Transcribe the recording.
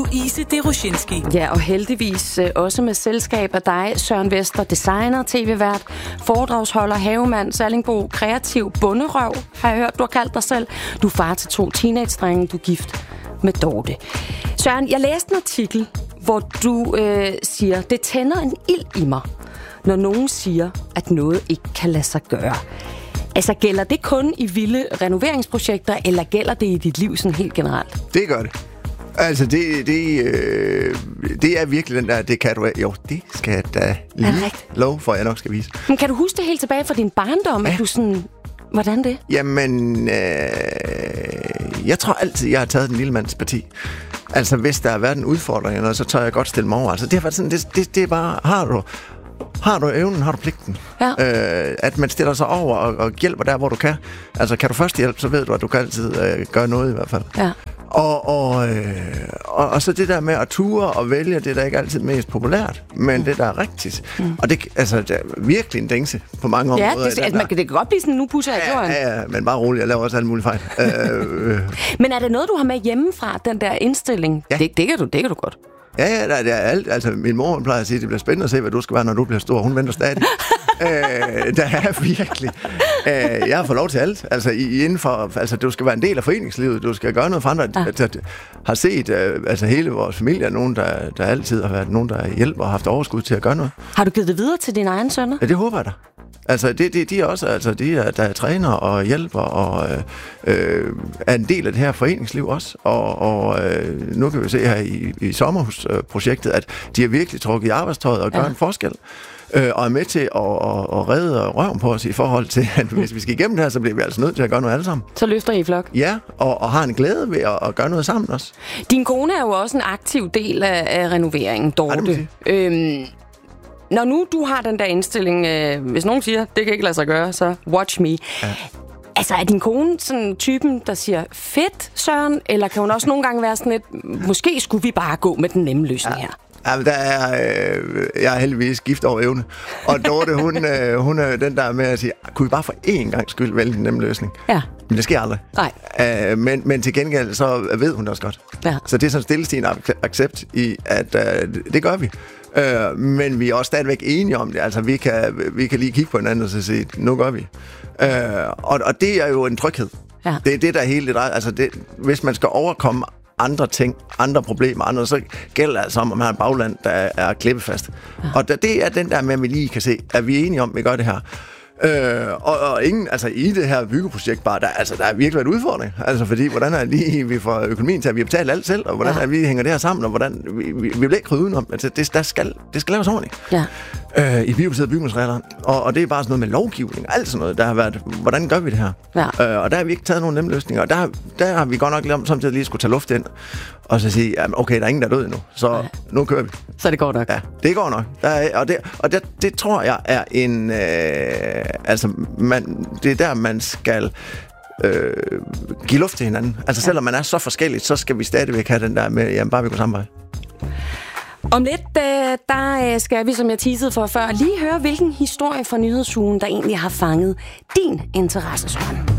Louise Deroshinski. Ja, og heldigvis også med selskab af dig, Søren Vester, designer, tv-vært, foredragsholder, havemand, Sallingbo, kreativ bonderøv, har jeg hørt, du har kaldt dig selv. Du er far til 2 teenage-drenge, du er gift med Dorte. Søren, jeg læste en artikel, hvor du siger, det tænder en ild i mig, når nogen siger, at noget ikke kan lade sig gøre. Altså, gælder det kun i vilde renoveringsprojekter, eller gælder det i dit liv sådan helt generelt? Det gør det. Altså, det er virkelig den der, det kan du... Jo, det skal jeg da lov for, jeg nok skal vise. Men kan du huske det helt tilbage fra din barndom, at du sådan... Hvordan det? Jamen, jeg tror altid, jeg har taget den lille mands parti. Altså, hvis der har været en udfordring, så tør jeg godt stille mig over. Altså, det har været sådan, det er bare, har du evnen, har du pligten. Ja. At man stiller sig over og hjælper der, hvor du kan. Altså, kan du først hjælpe, så ved du, at du kan altid gøre noget i hvert fald. Ja. Og så det der med at ture og vælge, det er da ikke altid mest populært, men det der er rigtigt. Og det, altså, det er virkelig en dingse på mange områder. Ja, det kan godt blive sådan, nu pusser jeg jorden. Ja, men bare roligt, jeg laver også alle mulige fejl. Men er det noget, du har med hjemmefra, den der indstilling? Ja. Det kan du godt. Ja, det er alt. Altså, min mor plejer at sige, at det bliver spændende at se, hvad du skal være, når du bliver stor. Hun venter stadig. Der er virkelig... jeg har fået lov til alt. Altså, indenfor... Altså, du skal være en del af foreningslivet. Du skal gøre noget for andre. Jeg har set altså, hele vores familie er nogen, der altid har været nogen, der hjælper og haft overskud til at gøre noget. Har du givet det videre til dine egne sønner? Ja, det håber jeg da. Altså, de er også, altså, der er træner og hjælper og er en del af det her foreningsliv også. Og nu kan vi se her i sommerhusprojektet, at de har virkelig trukket i arbejdstøjet og gør en forskel. Og er med til at redde røven på os i forhold til, at hvis vi skal igennem det her, så bliver vi altså nødt til at gøre noget alle sammen. Så løfter I flok? Ja, og har en glæde ved at gøre noget sammen også. Din kone er jo også en aktiv del af renoveringen, Dorte. Når nu du har den der indstilling, hvis nogen siger, det kan ikke lade sig gøre, så watch me. Ja. Altså, er din kone sådan typen, der siger, fedt, Søren? Eller kan hun også nogle gange være sådan lidt, måske skulle vi bare gå med den nemme løsning her? Ja, men jeg er heldigvis gift over evne. Og Dorte, hun er den der med at sige, kunne vi bare for én gang skyld vælge den nemme løsning? Ja. Men det sker aldrig. Nej. Men til gengæld, så ved hun det også godt. Ja. Så det er sådan stillestigende accept i, at det gør vi. Men vi er også stadigvæk enige om det. Altså, vi kan lige kigge på hinanden og så sige, nu gør vi. Og det er jo en tryghed. Ja. Det er det, der er hele det der. Altså, hvis man skal overkomme andre ting, andre problemer, så gælder det altså om, at man har et bagland, der er klippefast. Ja. Og det er den der med, at vi lige kan se, at vi er enige om, at vi gør det her. Og ingen, altså i det her byggeprojekt bare, der er virkelig en udfordring. Altså fordi, hvordan er lige, vi får økonomien til, at vi har betalt alt selv, og hvordan er vi hænger det her sammen, og hvordan, vi bliver ikke krydet udenom. Altså det skal laves ordentligt. Ja. I biobaseret bygningsregler. Og det er bare sådan noget med lovgivning, alt sådan noget, der har været, hvordan gør vi det her? Ja. Og der har vi ikke taget nogen nemme løsninger, og der har vi godt nok om samtidig lige skulle tage luft ind, og så sige, okay, der er ingen, der er død endnu, så nu kører vi. Så det går nok? Ja, det går nok. Det tror jeg er en... det er der, man skal give luft til hinanden. Altså selvom man er så forskelligt, så skal vi stadigvæk have den der med, jamen bare vi går samme vej. Om lidt, der skal vi, som jeg teasede for før, lige høre, hvilken historie fra nyhedsugen, der egentlig har fanget din interesse, Søren.